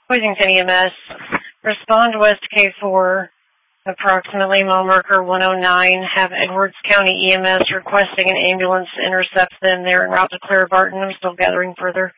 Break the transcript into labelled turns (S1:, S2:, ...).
S1: Hoisington EMS. Respond West K4, approximately mile marker 109. Have Edwards County EMS requesting an ambulance to intercept them. They're en route to Clear Barton. I'm still gathering further